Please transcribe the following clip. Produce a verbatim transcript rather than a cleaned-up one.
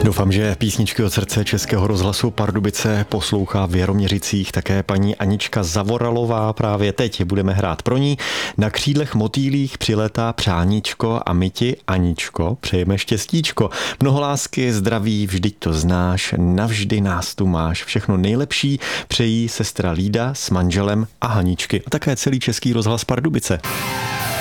Doufám, že písničky od srdce Českého rozhlasu Pardubice poslouchá v Jaroměřicích také paní Anička Zavoralová. Právě teď budeme hrát pro ní. Na křídlech motýlích přiletá přáníčko a my ti, Aničko, přejeme štěstíčko. Mnoho lásky, zdraví, vždyť to znáš, navždy nás tu máš. Všechno nejlepší přejí sestra Lída s manželem a Haničky. A také celý Český rozhlas Pardubice.